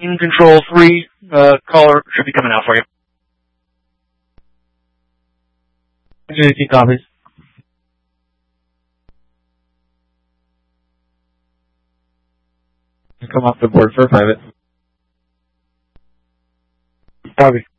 In control 3, caller should be coming out for you. Opportunity copies. Come off the board for a private. Copy.